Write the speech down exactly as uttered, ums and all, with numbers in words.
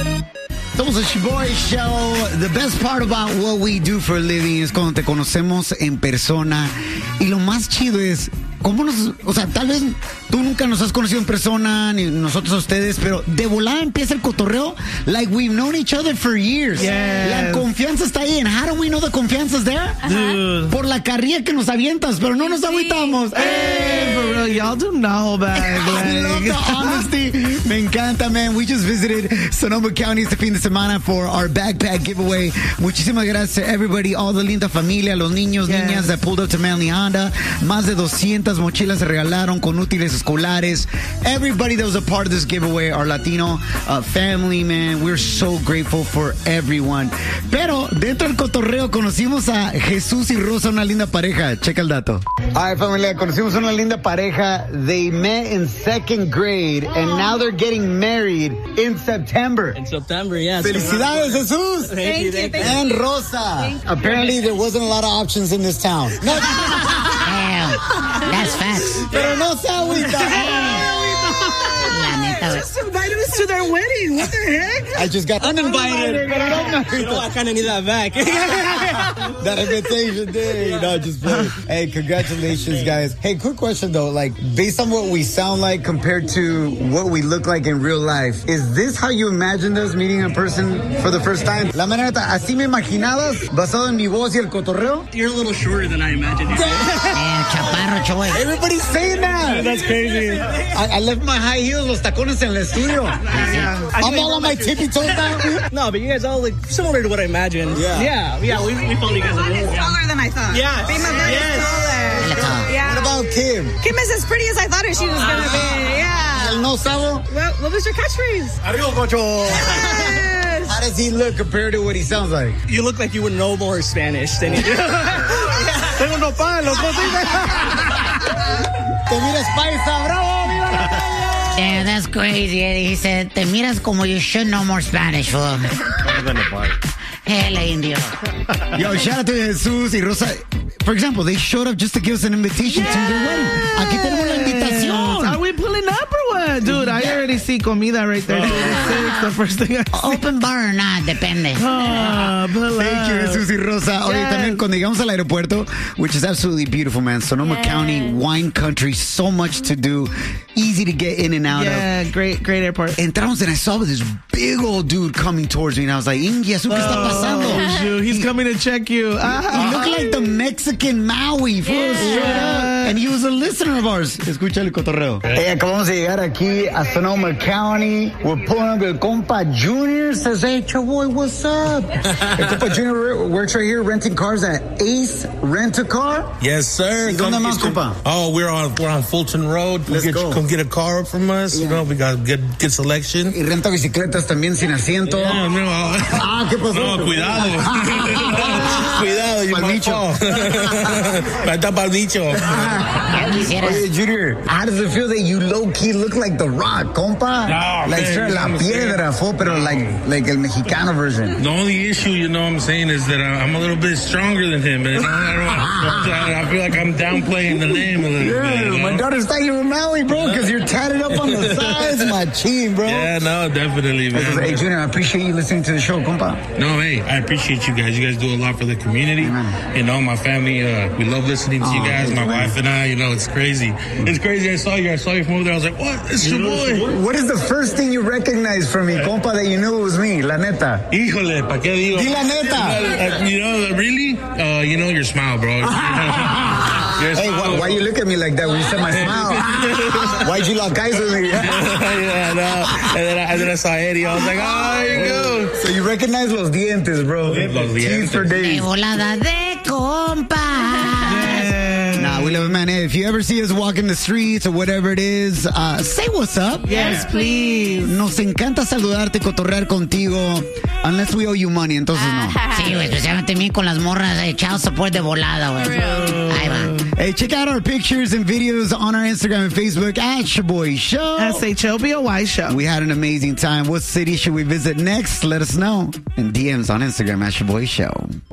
Somos el Shoboy Show. The best part about what we do for a living es cuando te conocemos en persona. Y lo más chido es cómo nos... O sea, tal vez tú nunca nos has conocido en persona, ni nosotros a ustedes, pero de volada empieza el cotorreo like we've known each other for years. Yes. La confianza está ahí. And how do we know the confianza is there? Dude. Por la carrilla que nos avientas, pero no nos agüitamos. Hey, for real, y'all do know about I love the honesty. Me encanta, man. We just visited Sonoma County este fin de semana for our backpack giveaway. Muchísimas gracias to everybody, all the linda familia, los niños, yes. niñas that pulled up to Manly Honda. Más de doscientas mochilas se regalaron con útiles escolares. Everybody that was a part of this giveaway, our Latino uh, family, man. We're so grateful for everyone. Pero dentro del cotorreo conocimos a Jesús y Rosa, una linda pareja. Checa el dato. Ay, familia, conocimos una linda pareja. They met in second grade and now they're getting married in September. In September, yes. Felicidades, Jesús. Thank you, thank you. And Rosa. Apparently there wasn't a lot of options in this town. No, Damn, that's facts. pero no se agüita. La neta, güey. Just invited us to their wedding. What the heck? I just got uninvited. Pero no me You know, I kind of need that back. That invitation day. No, just play. Hey, congratulations, guys. Hey, quick question though. Like, based on what we sound like compared to what we look like in real life, is this how you imagined us meeting in person for the first time? La manera, ¿así me imaginabas? ¿Basado en mi voz y el cotorreo? You're a little shorter than I imagined you. Eh, chaparro, choy. Everybody's saying that. That's crazy. I, I left my high heels, los tacones en el estudio. I'm all on my tippy toes now. No, but you guys all look similar to what I imagined. Yeah. Yeah, yeah, we, we follow you guys a Vaughn is little. taller than I thought. Yes. Big Vaughn Yes. is taller. Yeah. What about Kim? Kim is as pretty as I thought she was going to be. Yeah. El no sabo? What, what was your catchphrase? Arriba, cocho. Yes. How does he look compared to what he sounds like? You look like you would know more Spanish than you do. Tengo unos palos, Te miras paisa, bravo, viva la calle. Yeah, that's crazy, Eddie. He said, te miras como you should know more Spanish, fool. Hell, indio. Yo, shout out to Jesus y Rosa. For example, they showed up just to give us an invitation Yes. to their wedding. Aquí tenemos la invitación. Are we pulling up or what? Dude, I already see comida right there. It's the first thing I see. Open bar or not, depende. Oh, pull Thank you, up. Jesus y Rosa. Oye, Yes. también cuando llegamos al aeropuerto, which is absolutely beautiful, man. Sonoma Yes. County, wine country, so much to do, easy to get in and out of. Yeah, great, great airport. Entramos and I saw this big old dude coming towards me, and I was like, India, ¿qué está pasando? Oh, shoot, he's coming to check you. He Ah. looked like the Mexican Maui, fool, straight up. And he was a listener of ours. Escucha el cotorreo. Hey, acabamos de llegar aquí a Sonoma County. We're pulling up el compa Junior. Says, hey, Chaboy, what's up? El compa Junior works right here renting cars at Ace Rent-A-Car. Yes, sir. ¿Y dónde más, compa? Oh, we're on we're on Fulton Road. Come Let's get, go. come get a car from us. You know, we got good good selection. Y renta bicicletas también sin asiento. Yeah, no, Ah, ¿qué pasó? no, cuidado. Cuidado, you Pa'l might bicho. fall. Falta pa'l bicho. Ya quisieras. Oye, Junior, how does it feel that you low-key look like The Rock, compa? No, like, man, sir, you La know what I'm Piedra, fool, pero like, like el mexicano version. The only issue, you know what I'm saying, is that I- I'm a little bit stronger than him. And I, don't know, I feel like I'm downplaying the name a little bit. Yeah, You know? my daughter's thought you were Maui, bro, because you're tatted up on the sides, my chin, bro. Yeah, no, definitely, Hey, man. Junior, I appreciate you listening to the show, compa. No, hey, I appreciate you guys. You guys do a lot for the community. Amen. You know, my family, uh, we love listening to you Oh, guys. thank My you, man. wife and I, you know, it's crazy. It's crazy. I saw you. I saw you from over there. I was like, what? It's your boy. What is the first thing you recognized from me, compa, that you knew it was me, la neta? Híjole, ¿pa' qué digo? Di la neta. Uh, you know, really? Uh, you know, your smile, bro. Your Hey, smile. why, why you look at me like that when you said my smile? Why'd you lock eyes with me? yeah, no. And then, I, and then I saw Eddie. I was like, oh, there you go. So you recognize los dientes, bro. Los Teeth for dientes. De days. volada de compa. Nah, we love it, man. Hey, if you ever see us walking the streets or whatever it is, uh, say what's up. Yes, please. Nos encanta saludarte, cotorrear contigo. Unless we owe you money, entonces no. Sí, güey, especialmente a mí con las morras de child support de volada, güey. Ahí va. Hey, check out our pictures and videos on our Instagram and Facebook at Shoboy Show. S H O B O Y show. We had an amazing time. What city should we visit next? Let us know. And D Ms on Instagram at Shoboy Show.